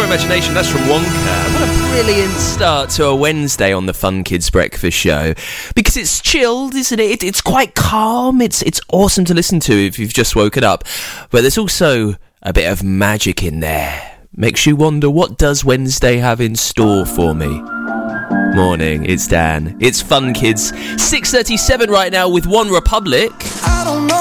Imagination, that's from Wonka. What a brilliant start to a Wednesday on the Fun Kids Breakfast Show. Because it's chilled, isn't it? It's quite calm. It's awesome to listen to if you've just woken up. But there's also a bit of magic in there. Makes you wonder, what does Wednesday have in store for me? Morning, it's Dan. It's Fun Kids. 6:37 right now with One Republic.